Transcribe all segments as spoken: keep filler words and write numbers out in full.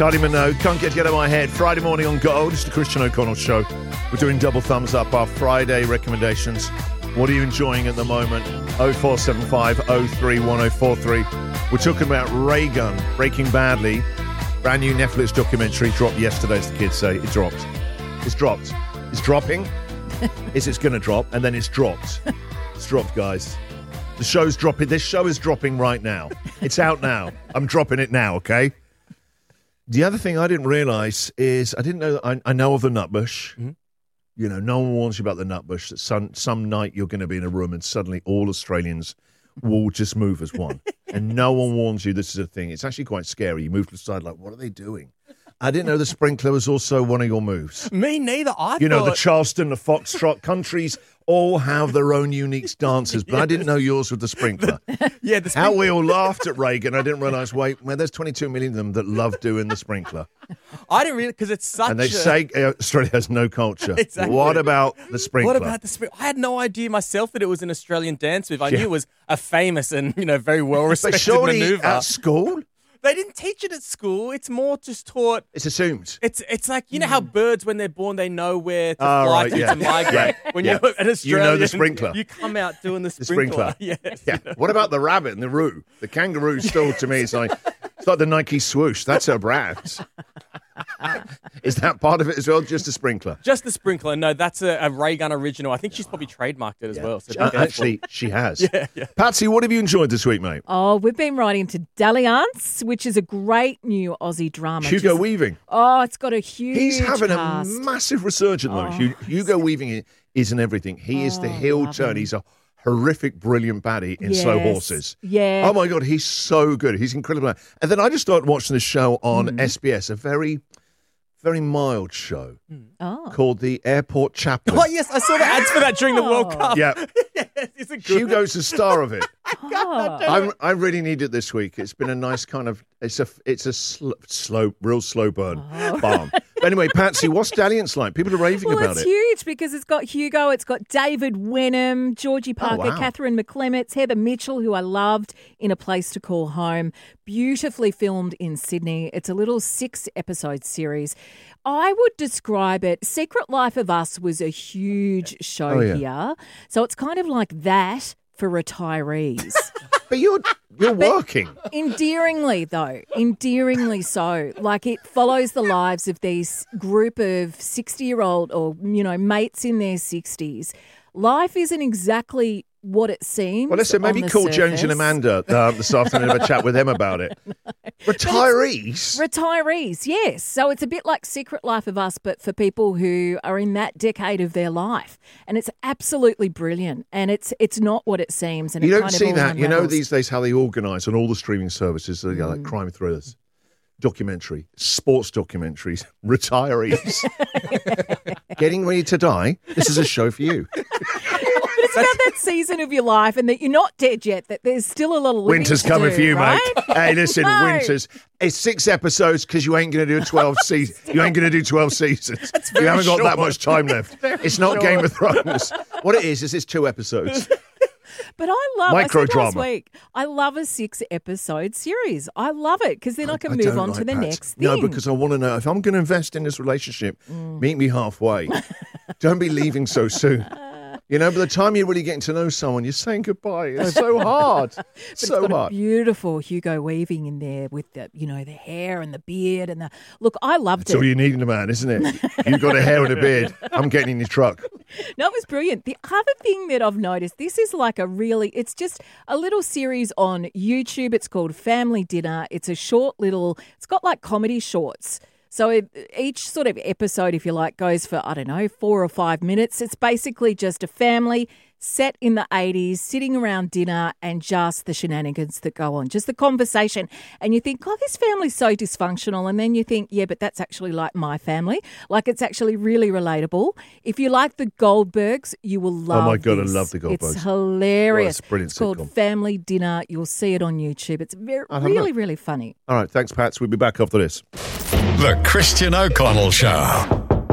Kylie Minogue, Can't Get You Out of My Head. Friday morning on Gold. It's the Christian O'Connell Show. We're doing double thumbs up, our Friday recommendations. What are you enjoying at the moment? oh four seven five oh three one oh four three. We're talking about Ray Gun, Breaking Badly. Brand new Netflix documentary dropped yesterday, as the kids say. It dropped. It's dropped. It's dropping. It's, it's going to drop, and then it's dropped. It's dropped, guys. The show's dropping. This show is dropping right now. It's out now. I'm dropping it now, okay? The other thing I didn't realise is I didn't know that I, I know of the Nutbush. Mm-hmm. You know, no one warns you about the Nutbush, that some, some night you're going to be in a room and suddenly all Australians will just move as one. And no one warns you this is a thing. It's actually quite scary. You move to the side like, what are they doing? I didn't know the sprinkler was also one of your moves. Me neither. I You thought... know, the Charleston, the Foxtrot countries all have their own unique dances, but I didn't know yours with the sprinkler. yeah, the sprinkler. How we all laughed at Reagan. I didn't realise, wait, well, there's twenty-two million of them that love doing the sprinkler. I didn't really, because it's such And they a... say uh, Australia has no culture. Exactly. What about the sprinkler? What about the sprinkler? I had no idea myself that it was an Australian dance move. I Yeah. knew it was a famous and, you know, very well-respected But surely manoeuvre. at school? They didn't teach it at school. It's more just taught... It's assumed. It's it's like, you know how birds, when they're born, they know where to Oh, fly right, to, yeah. to migrate? Yeah. When Yeah. you're an You Australian, know the sprinkler. you come out doing the The sprinkler. sprinkler. Yes. Yeah. What about the rabbit and the roo? The kangaroo still, to me, is like, it's like the Nike swoosh. That's her brand. Is that part of it as well? Just a sprinkler? Just the sprinkler. No, that's a, a Ray Gun original. I think she's probably trademarked it as well. So be Uh, careful. actually, she has. Yeah, yeah. Patsy, what have you enjoyed this week, mate? Oh, we've been right into Dalliance, which is a great new Aussie drama. Hugo Just- Weaving. Oh, it's got a huge He's having cast. a massive resurgence. Oh, Hugo, Hugo Weaving is in everything. He is the Oh, heel love turn. him. He's a horrific, brilliant baddie in Slow Yes. Horses. Yeah. Oh, my God, he's so good. He's incredible. And then I just started watching this show on Mm. S B S, a very, very mild show Oh. called The Airport Chaplain. Oh, yes, I saw the ads for that during the World Oh. Cup. Yeah, Yes, it's a good Hugo's the star of it. Oh. I, I really need it this week. It's been a nice kind of, it's a, it's a sl- slow, real slow burn Oh. balm. Anyway, Patsy, what's Dalliance like? People are raving Well, about it's it. huge because it's got Hugo, it's got David Wenham, Georgie Parker, wow. Catherine McClements, Heather Mitchell, who I loved in A Place to Call Home. Beautifully filmed in Sydney. It's a little six-episode series. I would describe it, Secret Life of Us was a huge show Oh, yeah. here. So it's kind of like that for retirees. But you're you're working. Endearingly, though, endearingly so. Like, it follows the lives of these group of sixty-year-old or, you know, mates in their sixties. Life isn't exactly what it seems. Well, listen, maybe on the call Jones and surface. Amanda uh, this afternoon and have a chat with them about it. Retirees? Retirees, yes. So it's a bit like Secret Life of Us, but for people who are in that decade of their life. And it's absolutely brilliant. And it's it's not what it seems. And You it don't kind see of all that. You know unravels. these days how they organise on all the streaming services, you know, like crime thrillers, documentary, sports documentaries, retirees, getting ready to die. This is a show for you. But it's about that season of your life and that you're not dead yet, that there's still a lot of living Winter's to coming do, for you, right? mate. Hey, listen, No. winter's. It's six episodes because you ain't going to do twelve seasons. You ain't going to do twelve seasons. You haven't got that short. much time left. It's not short. Game of Thrones. What it is is it's two episodes. But I love, I said last Microdrama. week, I love a six-episode series. I love it because then I, can I move don't on like to the that. next thing. No, because I want to know if I'm going to invest in this relationship, Mm. meet me halfway. Don't be leaving so soon. You know, by the time you're really getting to know someone, you're saying goodbye. It's so hard. But so it's got hard. a beautiful Hugo Weaving in there with the, you know, the hair and the beard and the look. I loved That's all it. you need in a man, isn't it? You've got a hair and a beard. I'm getting in your truck. No, it was brilliant. The other thing that I've noticed, this is like a really, it's just a little series on YouTube. It's called Family Dinner. It's a short little, it's got like comedy shorts. So it, each sort of episode, if you like, goes for, I don't know, four or five minutes. It's basically just a family set in the eighties, sitting around dinner and just the shenanigans that go on, just the conversation. And you think, oh, this family's so dysfunctional. And then you think, yeah, but that's actually like my family. Like, it's actually really relatable. If you like the Goldbergs, you will love Oh, my God, I this. love the Goldbergs. It's hilarious. Oh, it's a brilliant It's called sitcom. Family Dinner. You'll see it on YouTube. It's very, I'll have a really, look. really funny. All right, thanks, Pats. We'll be back after this. The Christian O'Connell Show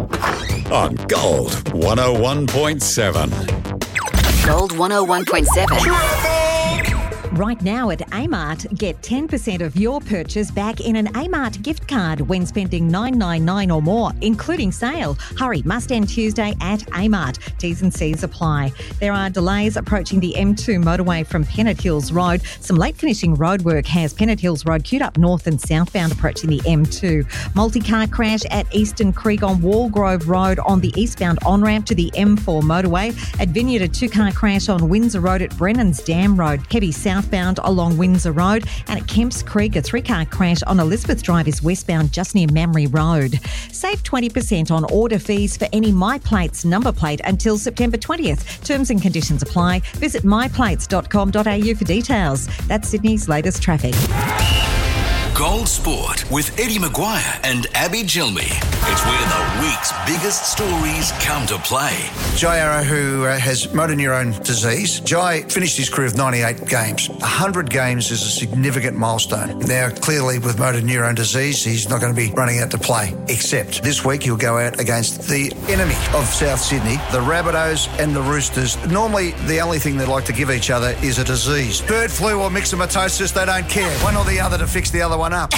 on Gold one oh one point seven. Gold one oh one point seven. Right now at Amart, get ten percent of your purchase back in an Amart gift card when spending nine hundred ninety-nine dollars or more, including sale. Hurry, must end Tuesday at Amart. T's and C's apply. There are delays approaching the M two motorway from Pennant Hills Road. Some late finishing roadwork has Pennant Hills Road queued up north and southbound approaching the M two. Multi-car crash at Eastern Creek on Walgrove Road on the eastbound on-ramp to the M four motorway. At Vineyard, a two-car crash on Windsor Road at Brennan's Dam Road. Heavy southbound along Windsor Road. And at Kemps Creek, a three-car crash on Elizabeth Drive is westbound just near Mamre Road. Save twenty percent on order fees for any MyPlates number plate until September twentieth. Terms and conditions apply. Visit my plates dot com dot a u for details. That's Sydney's latest traffic. Gold Sport with Eddie Maguire and Abby Gilmy. It's where the week's biggest stories come to play. Jai Arrow, who uh, has motor neurone disease. Jai finished his career with ninety-eight games. one hundred games is a significant milestone. Now, clearly, with motor neurone disease, he's not going to be running out to play. Except this week, he'll go out against the enemy of South Sydney, the Rabbitohs and the Roosters. Normally, the only thing they like to give each other is a disease. Bird flu or myxomatosis, they don't care. One or the other to fix the other one up.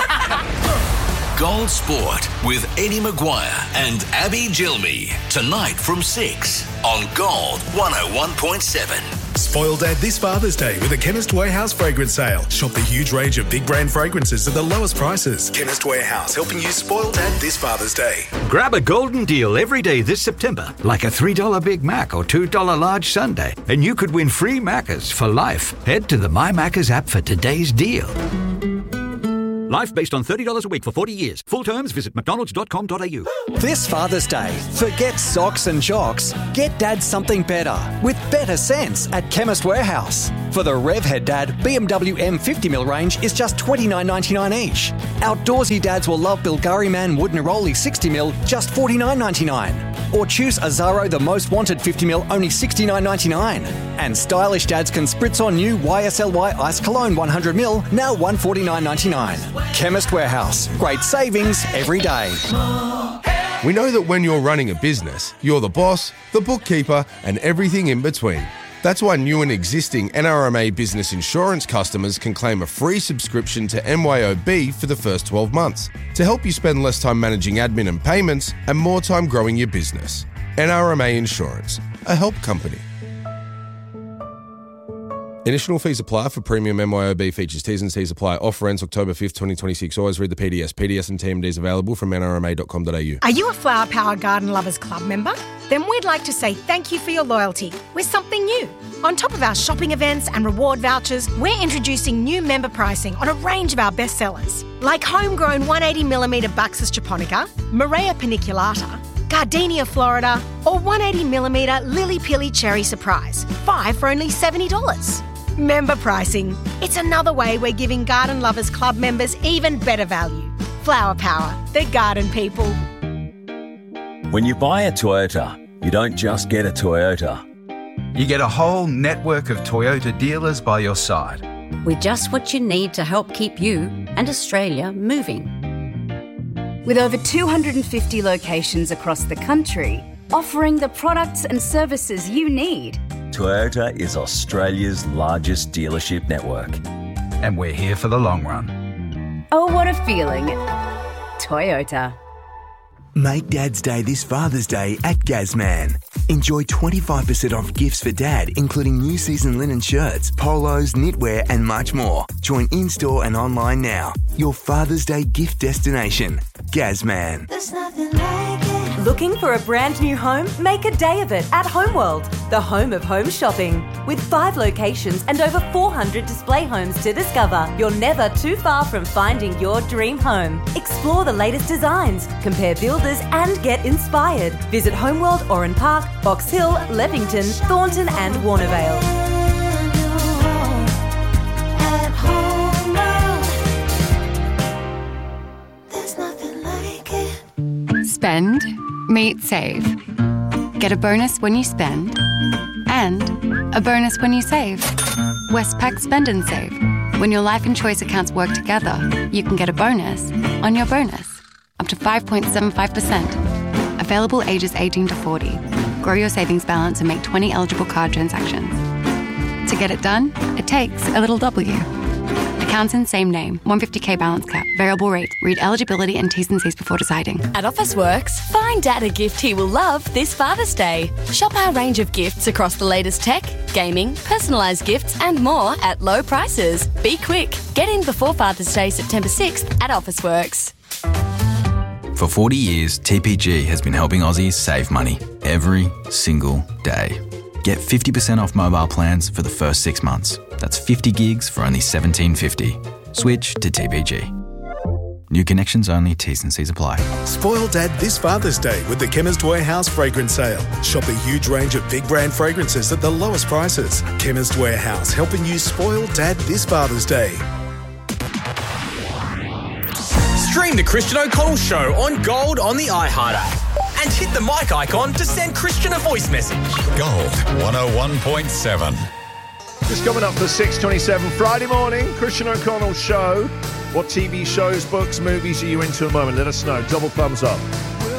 Gold Sport with Eddie Maguire and Abby Gilmy. Tonight from six on Gold one oh one point seven. Spoil Dad this Father's Day with a Chemist Warehouse fragrance sale. Shop the huge range of big brand fragrances at the lowest prices. Chemist Warehouse, helping you spoil Dad this Father's Day. Grab a golden deal every day this September, like a three dollars Big Mac or two dollars large sundae, and you could win free Maccas for life. Head to the My Maccas app for today's deal. Life based on thirty dollars a week for forty years. Full terms, visit mcdonalds dot com dot a u. This Father's Day, forget socks and jocks. Get Dad something better with better sense at Chemist Warehouse. For the Revhead Dad, B M W M fifty mil range is just twenty-nine ninety-nine each. Outdoorsy Dads will love Bulgari Man Wood Neroli sixty mil, just forty-nine ninety-nine. Or choose Azaro The Most Wanted fifty mil, only sixty-nine ninety-nine. And stylish dads can spritz on new Y S L Y Ice Cologne one hundred mil, now one forty-nine ninety-nine. Chemist Warehouse. Great savings every day. We know that when you're running a business, you're the boss, the bookkeeper, and everything in between. That's why new and existing N R M A business insurance customers can claim a free subscription to M Y O B for the first twelve months to help you spend less time managing admin and payments and more time growing your business. N R M A Insurance, a help company. Initial fees apply for premium M Y O B features. T's and C's apply. Offer ends October fifth, twenty twenty-six. Always read the P D S. P D S and T M Ds available from N R M A dot com dot a u. Are you a Flower Power Garden Lovers Club member? Then we'd like to say thank you for your loyalty with something new. On top of our shopping events and reward vouchers, we're introducing new member pricing on a range of our best sellers, like homegrown one hundred eighty millimetre Buxus japonica, Morea paniculata, Gardenia Florida, or one hundred eighty millimetre Lily Pilly Cherry Surprise, five for only seventy dollars. Member pricing. It's another way we're giving Garden Lovers Club members even better value. Flower Power, the garden people. When you buy a Toyota, you don't just get a Toyota. You get a whole network of Toyota dealers by your side. With just what you need to help keep you and Australia moving. With over two hundred fifty locations across the country, offering the products and services you need. Toyota is Australia's largest dealership network. And we're here for the long run. Oh, what a feeling. Toyota. Make Dad's Day this Father's Day at Gazman. Enjoy twenty-five percent off gifts for Dad, including new season linen shirts, polos, knitwear and much more. Join in-store and online now. Your Father's Day gift destination. Gazman. There's nothing like it. Looking for a brand new home? Make a day of it at Homeworld, the home of home shopping. With five locations and over four hundred display homes to discover, you're never too far from finding your dream home. Explore the latest designs, compare builders and get inspired. Visit Homeworld Oran Park, Box Hill, Leppington, Thornton and Warnervale. Spend, meet, save. Get a bonus when you spend and a bonus when you save. Westpac Spend and Save. When your life and choice accounts work together, you can get a bonus on your bonus, up to five point seven five percent. Available ages eighteen to forty. Grow your savings balance and make twenty eligible card transactions. To get it done, it takes a little W. Accountant, same name. one hundred fifty thousand balance cap. Variable rate. Read eligibility and T's and C's before deciding. At Officeworks, find Dad a gift he will love this Father's Day. Shop our range of gifts across the latest tech, gaming, personalised gifts and more at low prices. Be quick. Get in before Father's Day, September sixth at Officeworks. For forty years, T P G has been helping Aussies save money every single day. Get fifty percent off mobile plans for the first six months. That's fifty gigs for only seventeen fifty. Switch to T P G. New connections only, T's and C's apply. Spoil Dad this Father's Day with the Chemist Warehouse fragrance sale. Shop a huge range of big brand fragrances at the lowest prices. Chemist Warehouse, helping you spoil Dad this Father's Day. Stream the Christian O'Connell Show on Gold on the iHeart app. And hit the mic icon to send Christian a voice message. Gold one oh one point seven. Just coming up for six twenty-seven Friday morning, Christian O'Connell Show. What T V shows, books, movies are you into at the moment? Let us know. Double thumbs up.